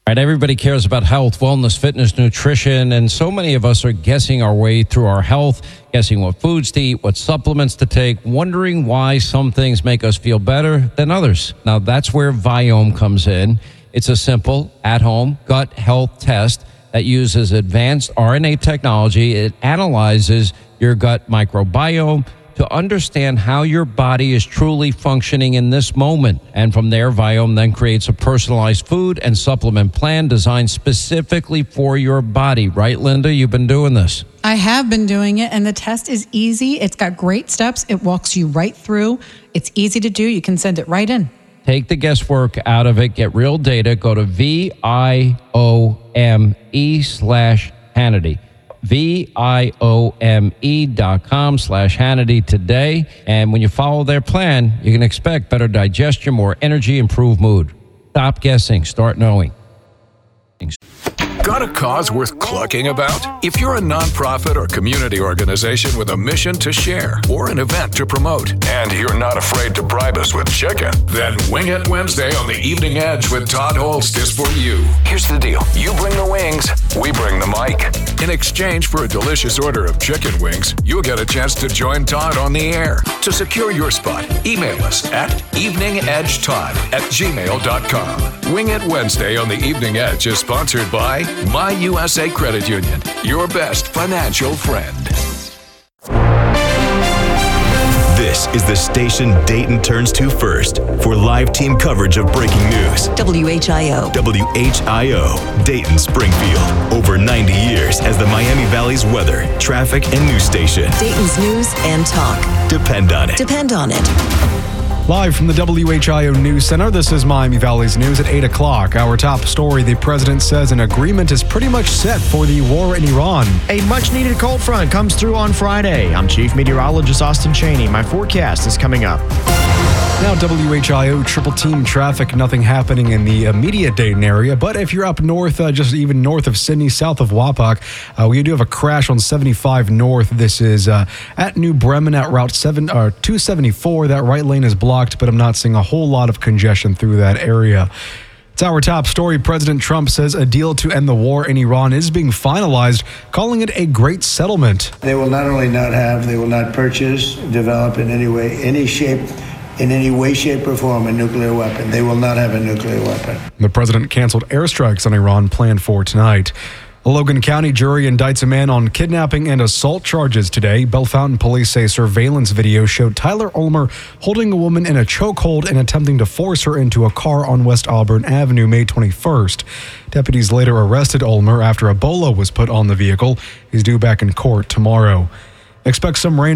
Right, everybody cares about health, wellness, fitness, nutrition, and so many of us are guessing our way through our health, guessing what foods to eat, what supplements to take, wondering why some things make us feel better than others. Now, that's where Viome comes in. It's a simple, at-home gut health test that uses advanced RNA technology. It analyzes your gut microbiome to understand how your body is truly functioning in this moment. And from there, Viome then creates a personalized food and supplement plan designed specifically for your body. Right, Linda? You've been doing this. I have been doing it, and the test is easy. It's got great steps. It walks you right through. It's easy to do. You can send it right in. Take the guesswork out of it. Get real data. Go to VIOME/Hannity. VIOME.com/Hannity today. And when you follow their plan, you can expect better digestion, more energy, improved mood. Stop guessing. Start knowing. Got a cause worth clucking about? If you're a nonprofit or community organization with a mission to share or an event to promote, and you're not afraid to bribe us with chicken, then Wing It Wednesday on the Evening Edge with Todd Holst is for you. Here's the deal. You bring the wings, we bring the mic. In exchange for a delicious order of chicken wings, you'll get a chance to join Todd on the air. To secure your spot, email us at eveningedgetodd@gmail.com. Wing It Wednesday on the Evening Edge is sponsored by My USA Credit Union, your best financial friend. This is the station Dayton turns to first for live team coverage of breaking news. WHIO. WHIO, Dayton, Springfield. Over 90 years as the Miami Valley's weather, traffic, and news station. Dayton's news and talk. Depend on it. Depend on it. Live from the WHIO News Center, this is Miami Valley's News at 8 o'clock. Our top story, the president says an agreement is pretty much set for the war in Iran. A much-needed cold front comes through on Friday. I'm Chief Meteorologist Austin Cheney. My forecast is coming up. Now, WHIO triple team traffic, nothing happening in the immediate Dayton area. But if you're up north, just even north of Sydney, south of Wapak, we do have a crash on 75 North. This is at New Bremen at Route 274. That right lane is blocked, but I'm not seeing a whole lot of congestion through that area. It's our top story. President Trump says a deal to end the war in Iran is being finalized, calling it a great settlement. They will not only not have, they will not purchase, develop in any way, in any way, shape, or form, a nuclear weapon. They will not have a nuclear weapon. The president canceled airstrikes on Iran planned for tonight. A Logan County jury indicts a man on kidnapping and assault charges today. Bellefontaine police say surveillance video showed Tyler Ulmer holding a woman in a chokehold and attempting to force her into a car on West Auburn Avenue May 21st. Deputies later arrested Ulmer after a bolo was put on the vehicle. He's due back in court tomorrow. Expect some rain